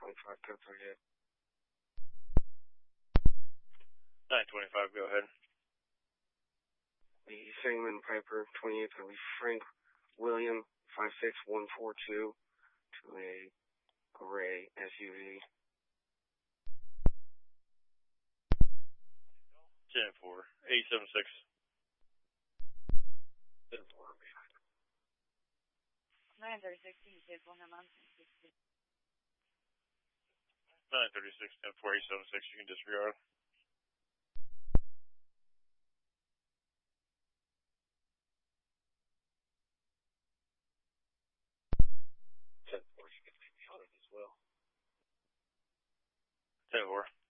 925, 1038. 925, go ahead. The Sangamon Piper 28th, going to be Frank William 56142 to a gray SUV. 10-4, 876. 10-4. 936, vehicle number 936, 10-4, 876, you can disregard. You can leave me on it as well. 10-4.